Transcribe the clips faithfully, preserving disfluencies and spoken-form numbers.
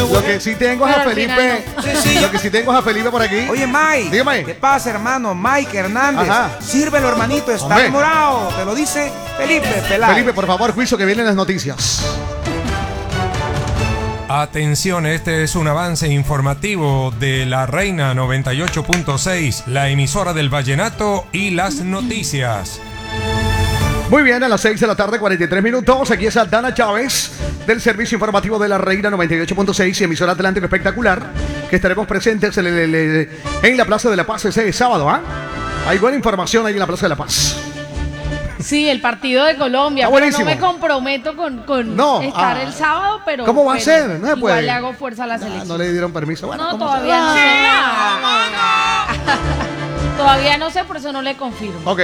Lo que sí tengo es a Pero al Felipe. final Sí, sí. Lo que sí tengo es a Felipe por aquí. Oye, Mike. Dígame. ¿Qué pasa, hermano? Mike Hernández. Ajá. Sírvelo, hermanito. Está Hombre. demorado. Te lo dice Felipe Peláez. Felipe, por favor, juicio que vienen las noticias. Atención, este es un avance informativo de La Reina noventa y ocho punto seis, la emisora del vallenato y las noticias. Muy bien, a las seis de la tarde, cuarenta y tres minutos. Aquí es Dana Chávez del servicio informativo de La Reina noventa y ocho punto seis y emisora Atlántico Espectacular, que estaremos presentes en, el- el- el- en la Plaza de la Paz ese sábado. ¿Ah? Hay buena información ahí en la Plaza de la Paz. Sí, el partido de Colombia. Está Pero no buenísimo. me comprometo con, con No, estar ah. el sábado, pero. ¿Cómo va a pero ser? No se igual puede. le hago fuerza a la Ah, selección. no le dieron permiso. Bueno, No, ¿cómo todavía se- no sé. Todavía no sé, por eso no le confirmo. Ok.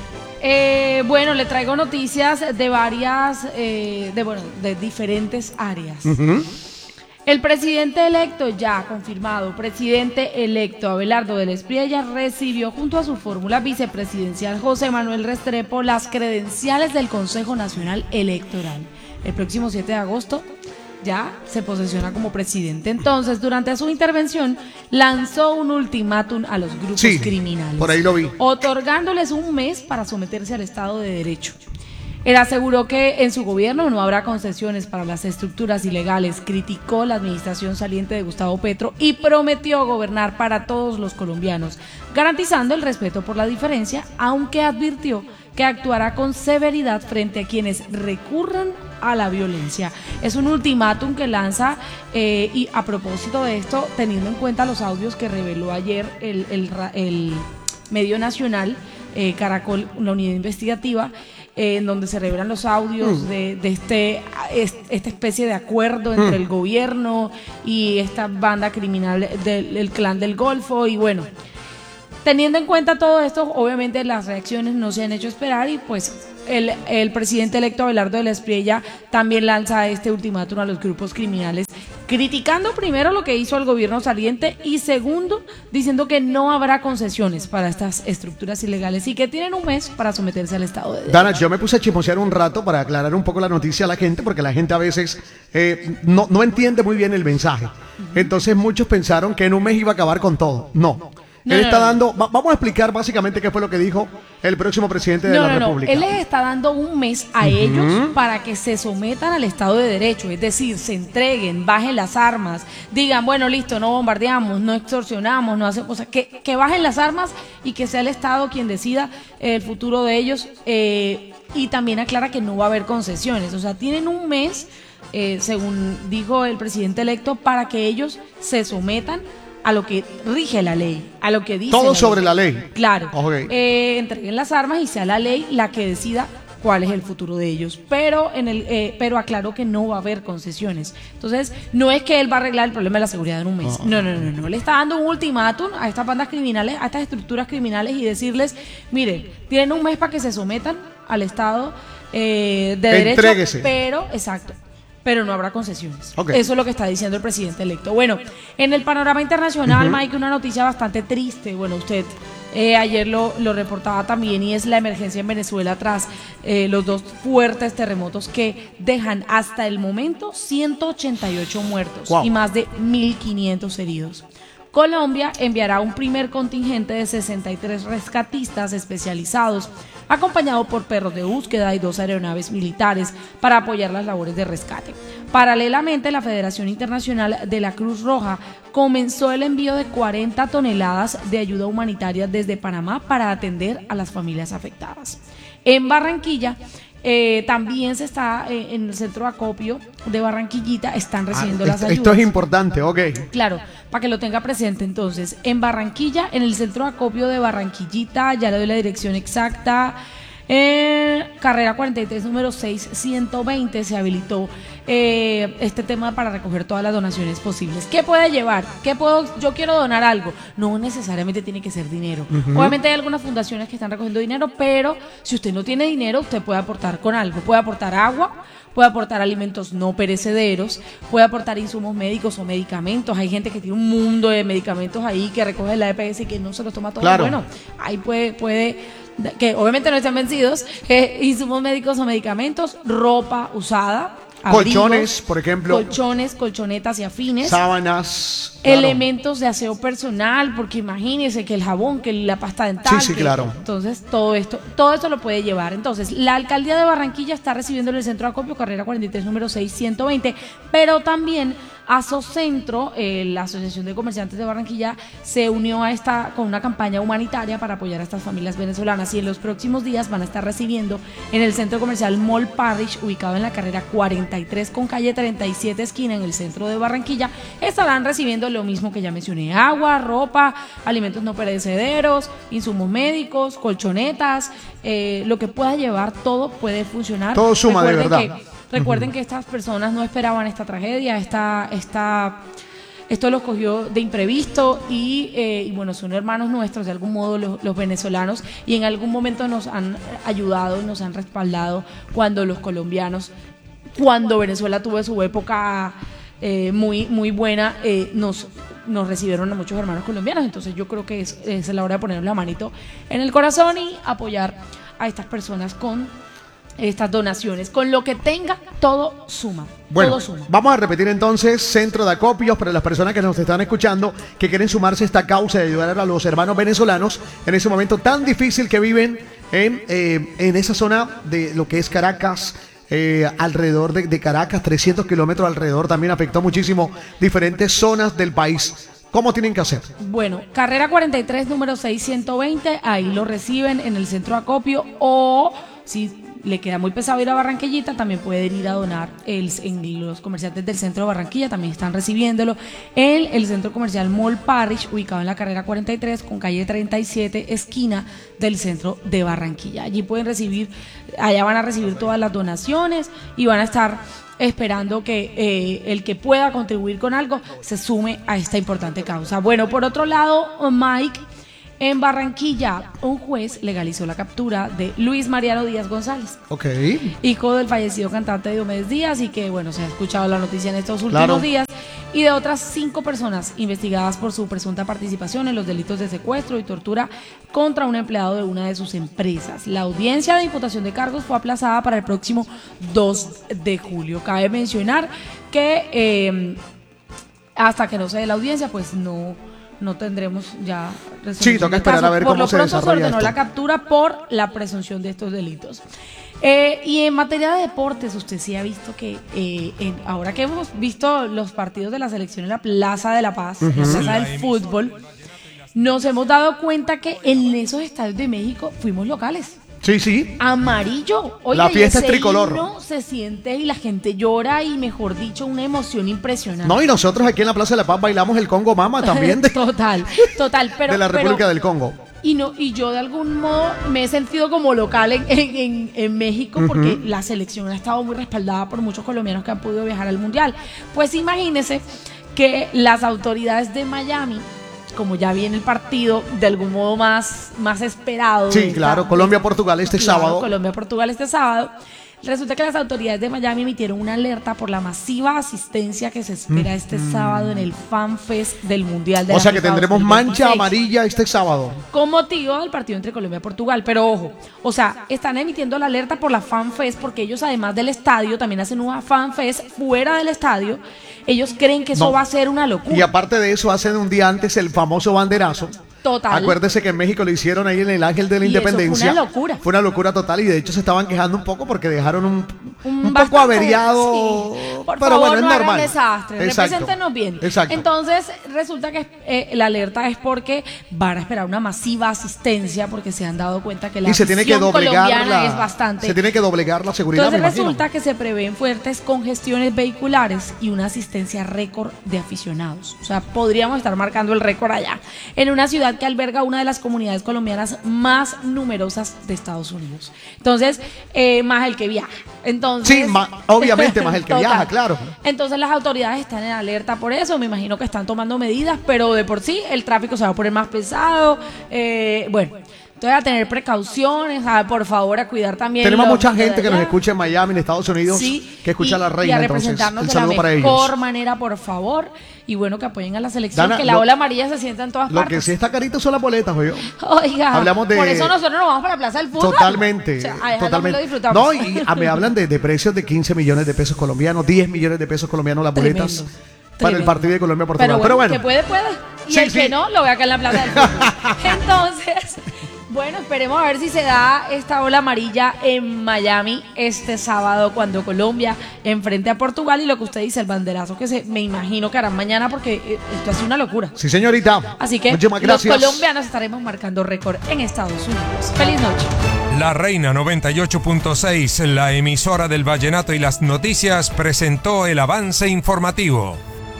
Eh, bueno, le traigo noticias de varias, eh, de bueno, de diferentes áreas. Ujú. El presidente electo, ya confirmado, presidente electo Abelardo del Espriella recibió junto a su fórmula vicepresidencial José Manuel Restrepo las credenciales del Consejo Nacional Electoral. El próximo siete de agosto ya se posesiona como presidente. Entonces, durante su intervención, lanzó un ultimátum a los grupos Sí, criminales. por ahí lo vi. Otorgándoles un mes para someterse al Estado de Derecho. Él aseguró que en su gobierno no habrá concesiones para las estructuras ilegales, criticó la administración saliente de Gustavo Petro y prometió gobernar para todos los colombianos, garantizando el respeto por la diferencia, aunque advirtió que actuará con severidad frente a quienes recurran a la violencia. Es un ultimátum que lanza eh, y a propósito de esto, teniendo en cuenta los audios que reveló ayer el, el, ra- el medio nacional, eh, Caracol, una unidad investigativa, eh, en donde se revelan los audios Mm. de, de este, es- esta especie de acuerdo entre Mm. el gobierno y esta banda criminal del el clan del Golfo. Y bueno, teniendo en cuenta todo esto, obviamente las reacciones no se han hecho esperar y pues el, el presidente electo Abelardo del Espriella también lanza este ultimátum a los grupos criminales, criticando primero lo que hizo el gobierno saliente y segundo, diciendo que no habrá concesiones para estas estructuras ilegales y que tienen un mes para someterse al Estado de Derecho. Dana, yo me puse a chismosear un rato para aclarar un poco la noticia a la gente, porque la gente a veces eh, no, no entiende muy bien el mensaje. Entonces muchos pensaron que en un mes iba a acabar con todo. No. No, Él no, está no. dando, va- vamos a explicar básicamente qué fue lo que dijo el próximo presidente de No, la no, no. República. Él les está dando un mes a ellos para que se sometan al Estado de Derecho, es decir, se entreguen, bajen las armas, digan, bueno, listo, no bombardeamos, no extorsionamos, no hacemos, o sea, que, que bajen las armas y que sea el Estado quien decida el futuro de ellos. eh, y también aclara que no va a haber concesiones, o sea, tienen un mes, eh, según dijo el presidente electo, para que ellos se sometan a lo que rige la ley, a lo que dice Todo la sobre ley. la ley. Claro. Ok. Eh, entreguen las armas y sea la ley la que decida cuál es el futuro de ellos. Pero en el, eh, pero aclaró que no va a haber concesiones. Entonces, no es que él va a arreglar el problema de la seguridad en un mes. No, no, no, no. Le está dando un ultimátum a estas bandas criminales, a estas estructuras criminales y decirles, miren, tienen un mes para que se sometan al Estado eh, de derecho. Entréguese. Pero, exacto. Pero no habrá concesiones. Ok. Eso es lo que está diciendo el presidente electo. Bueno, en el panorama internacional, Ujú. Mike, una noticia bastante triste. Bueno, usted eh, ayer lo, lo reportaba también y es la emergencia en Venezuela tras eh, los dos fuertes terremotos que dejan hasta el momento ciento ochenta y ocho muertos Wow. y más de mil quinientos heridos. Colombia enviará un primer contingente de sesenta y tres rescatistas especializados, acompañado por perros de búsqueda y dos aeronaves militares para apoyar las labores de rescate. Paralelamente, la Federación Internacional de la Cruz Roja comenzó el envío de cuarenta toneladas de ayuda humanitaria desde Panamá para atender a las familias afectadas. En Barranquilla, eh, también se está eh, en el centro de acopio de Barranquillita, están recibiendo Ah, las esto, ayudas. esto es importante, ok. Claro, para que lo tenga presente entonces. En Barranquilla, en el centro de acopio de Barranquillita, ya le doy la dirección exacta. En carrera cuarenta y tres, número seis ciento veinte, se habilitó eh, este tema para recoger todas las donaciones posibles. ¿Qué puede llevar? ¿Qué puedo? Yo quiero donar algo. No necesariamente tiene que ser dinero. Ujú. Obviamente hay algunas fundaciones que están recogiendo dinero, pero si usted no tiene dinero, usted puede aportar con algo. Puede aportar agua, puede aportar alimentos no perecederos, puede aportar insumos médicos o medicamentos. Hay gente que tiene un mundo de medicamentos ahí que recoge la E P S y que no se los toma todos. Claro. Bueno, ahí puede, puede, que obviamente no están vencidos, eh, insumos médicos o medicamentos, ropa usada, Colchones, abrigos, por ejemplo. Colchones, colchonetas y afines. Sábanas. Claro. Elementos de aseo personal, porque imagínense que el jabón, que la pasta dental. Sí, sí, que, claro. Entonces, todo esto, todo esto lo puede llevar. Entonces, la alcaldía de Barranquilla está recibiendo en el centro de acopio, carrera cuarenta y tres, número seiscientos veinte, pero también Asocentro, eh, la Asociación de Comerciantes de Barranquilla, se unió a esta con una campaña humanitaria para apoyar a estas familias venezolanas y en los próximos días van a estar recibiendo en el centro comercial Mall Parrish, ubicado en la carrera cuarenta y tres con calle treinta y siete esquina en el centro de Barranquilla. Estarán recibiendo lo mismo que ya mencioné: agua, ropa, alimentos no perecederos, insumos médicos, colchonetas, eh, lo que pueda llevar, todo puede funcionar. Todo suma, de Recuerden verdad. que Recuerden uh-huh. que estas personas no esperaban esta tragedia, esta, esta, esto los cogió de imprevisto y, eh, y bueno, son hermanos nuestros de algún modo los, los venezolanos, y en algún momento nos han ayudado, nos han respaldado cuando los colombianos, cuando Venezuela tuvo su época eh, muy, muy buena, eh, nos, nos recibieron a muchos hermanos colombianos. Entonces yo creo que es, es la hora de ponernos la manito en el corazón y apoyar a estas personas con estas donaciones. Con lo que tenga, todo suma. Bueno, todo suma. Vamos a repetir entonces: centro de acopios para las personas que nos están escuchando, que quieren sumarse a esta causa de ayudar a los hermanos venezolanos en ese momento tan difícil que viven en, eh, en esa zona de lo que es Caracas. Eh, alrededor de, de Caracas, trescientos kilómetros alrededor, también afectó muchísimo diferentes zonas del país. ¿Cómo tienen que hacer? Bueno, carrera cuarenta y tres, número seiscientos veinte, ahí lo reciben en el centro de acopio, o si le queda muy pesado ir a Barranquillita, también pueden ir a donar el, en los comerciantes del centro de Barranquilla, también están recibiéndolo en el centro comercial Mall Parrish, ubicado en la carrera cuarenta y tres con calle treinta y siete, esquina del centro de Barranquilla. Allí pueden recibir, allá van a recibir todas las donaciones y van a estar esperando que eh, el que pueda contribuir con algo se sume a esta importante causa. Bueno, por otro lado, Mike, en Barranquilla, un juez legalizó la captura de Luis Mariano Díaz González, Ok. hijo del fallecido cantante Diomedes Díaz, y que, bueno, se ha escuchado la noticia en estos últimos Claro. días, y de otras cinco personas investigadas por su presunta participación en los delitos de secuestro y tortura contra un empleado de una de sus empresas. La audiencia de imputación de cargos fue aplazada para el próximo dos de julio. Cabe mencionar que eh, hasta que no se dé la audiencia, pues no... no tendremos ya resolución. Sí, toca del esperar caso. a ver por cómo lo se pronto desarrolla se ordenó esto. la captura por la presunción de estos delitos. Eh, y en materia de deportes, usted sí ha visto que eh, en, ahora que hemos visto los partidos de la selección en la Plaza de la Paz, en la Plaza del Fútbol, nos hemos dado cuenta que en esos estadios de México fuimos locales. Sí, sí. Amarillo. Oye, La fiesta ese es tricolor. himno se siente y la gente llora, y mejor dicho, una emoción impresionante. No, y nosotros aquí en la Plaza de la Paz bailamos el Congo Mama también de, total, total, pero de la República pero, del Congo. Y no, y yo de algún modo me he sentido como local en, en, en, en México, porque Uh-huh. la selección ha estado muy respaldada por muchos colombianos que han podido viajar al Mundial. Pues imagínense que las autoridades de Miami, como ya viene el partido de algún modo más, más esperado. Sí, claro, Colombia-Portugal este claro, sábado. Colombia-Portugal este sábado. Resulta que las autoridades de Miami emitieron una alerta por la masiva asistencia que se espera este sábado en el Fan Fest del Mundial de O la sea que FIFA tendremos dos mil mancha veintiséis. amarilla este sábado. Con motivo del partido entre Colombia y Portugal. Pero ojo, o sea, están emitiendo la alerta por la Fan Fest porque ellos, además del estadio, también hacen una Fan Fest fuera del estadio. Ellos creen que eso No. va a ser una locura. Y aparte de eso, hacen un día antes el famoso banderazo. Total. Acuérdese que en México lo hicieron ahí en el Ángel de la Y eso fue Independencia. una locura. Fue una locura total, y de hecho se estaban quejando un poco porque dejaron un, Un un poco bastante, averiado. sí. Por pero favor, bueno, no es hagan normal. desastres, Exacto. represéntenos bien. Exacto. Entonces, resulta que eh, la alerta es porque van a esperar una masiva asistencia, porque se han dado cuenta que la y se tiene que afición doblegar colombiana la, es bastante. se tiene que doblegar la seguridad. Entonces me imagino. resulta que se prevén fuertes congestiones vehiculares y una asistencia récord de aficionados. O sea, podríamos estar marcando el récord allá, en una ciudad que alberga una de las comunidades colombianas más numerosas de Estados Unidos. Entonces, eh, más el que viaja. Entonces, Sí, ma- obviamente más el que Total. viaja, claro. Entonces las autoridades están en alerta por eso. Me imagino que están tomando medidas, pero de por sí el tráfico se va a poner más pesado. Eh, bueno. Entonces, a tener precauciones, a, por favor, a cuidar también. Tenemos los- mucha gente de que nos allá. escucha en Miami, en Estados Unidos, Sí, que escucha y, a la y reina. a Entonces, representarnos el de la saludo para mejor ellos. manera, por favor. Y bueno, que apoyen a la selección, Dana, que la lo- ola amarilla se sienta en todas Lo partes. que sí está carito son las boletas, oye. Oiga, Hablamos de- por eso nosotros nos vamos para la Plaza del Fútbol. Totalmente, O sea, allá totalmente. lo disfrutamos. No, y a- me hablan de, de precios de quince millones de pesos colombianos, diez millones de pesos colombianos las boletas Tremendo, para el tremendo. partido de Colombia-Portugal. Pero bueno, Pero bueno, que puede, puede. Y Sí, el sí. que no, lo ve acá en la Plaza del Fútbol. Entonces, bueno, esperemos a ver si se da esta ola amarilla en Miami este sábado cuando Colombia enfrente a Portugal y lo que usted dice, el banderazo que se, me imagino que harán mañana porque eh, esto es una locura. sí, señorita. Así que Muchísimas los gracias. colombianos estaremos marcando récord en Estados Unidos. Feliz noche. La Reina noventa y ocho punto seis, la emisora del vallenato y las noticias, presentó el avance informativo.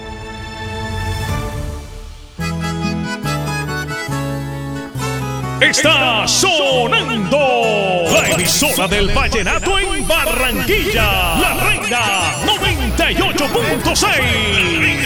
Está sonando la emisora del vallenato en Barranquilla, la Reina noventa y ocho punto seis.